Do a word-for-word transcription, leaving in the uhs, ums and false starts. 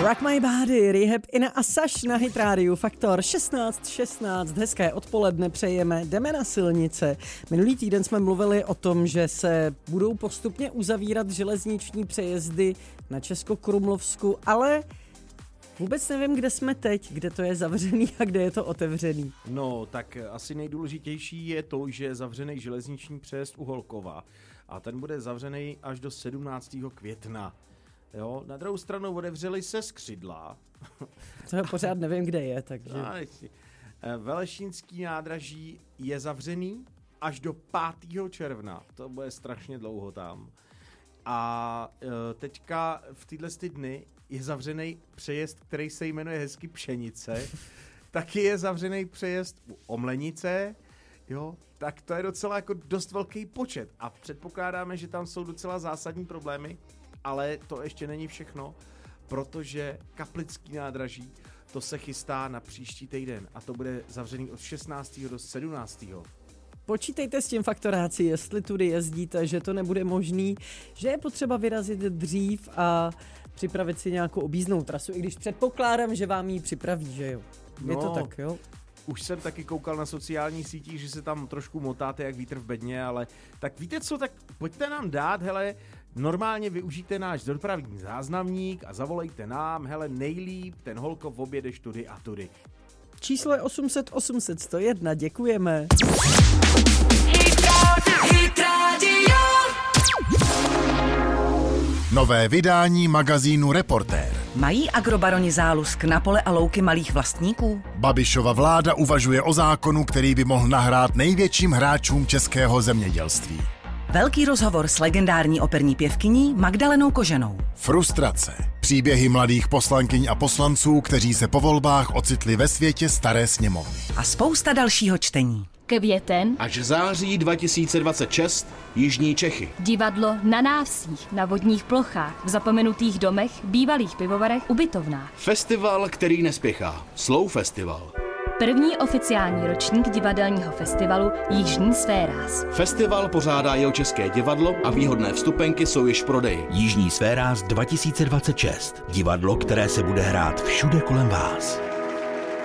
Rock My Body, Rehab Ina a Saš na Hit Radio Faktor šestnáct šestnáct. Hezké odpoledne přejeme, jdeme na silnice. Minulý týden jsme mluvili o tom, že se budou postupně uzavírat železniční přejezdy na Českokrumlovsku, ale vůbec nevím, kde jsme teď, kde to je zavřený a kde je to otevřený. No, tak asi nejdůležitější je to, že je zavřený železniční přejezd u Holkova a ten bude zavřený až do sedmnáctého května. Jo, na druhou stranu otevřeli se Skřidla. To pořád nevím, kde je, takže... No, Velešínský nádraží je zavřený až do pátého června. To bude strašně dlouho tam. A teďka v tyhle dny je zavřený přejezd, který se jmenuje hezky Pšenice. Taky je zavřený přejezd u Omlenice. Jo, tak to je docela jako dost velký počet. A předpokládáme, že tam jsou docela zásadní problémy. Ale to ještě není všechno, protože Kaplický nádraží, to se chystá na příští týden a to bude zavřený od šestnáctého do sedmnáctého Počítejte s tím, faktoráci, jestli tudy jezdíte, že to nebude možný, že je potřeba vyrazit dřív a připravit si nějakou objízdnou trasu, i když předpokládám, že vám ji připraví, že jo? Je no, to tak, jo? Už jsem taky koukal na sociálních sítích, že se tam trošku motáte jak vítr v bedně, ale tak víte co, tak pojďte nám dát, hele, normálně využijte náš dopravní záznamník a zavolejte nám, hele, nejlíp ten Holkov objedeš tudy a tudy. Číslo je osm set osm set sto jedna, děkujeme. Nové vydání magazínu Reportér. Mají agrobaroni zálusk na pole a louky malých vlastníků? Babišova vláda uvažuje o zákonu, který by mohl nahrát největším hráčům českého zemědělství. Velký rozhovor s legendární operní pěvkyní Magdalenou Koženou. Frustrace. Příběhy mladých poslankyň a poslanců, kteří se po volbách ocitli ve světě staré sněmovny. A spousta dalšího čtení. Květen až září dva tisíce dvacet šest Jižní Čechy. Divadlo na návsích, na vodních plochách, v zapomenutých domech, bývalých pivovarech, ubytovnách. Festival, který nespěchá. Slow Festival. První oficiální ročník divadelního festivalu Jižní Sféráz. Festival pořádá Jihočeské divadlo a výhodné vstupenky jsou již v prodeji. Jižní Sféráz dva tisíce dvacet šest. Divadlo, které se bude hrát všude kolem vás.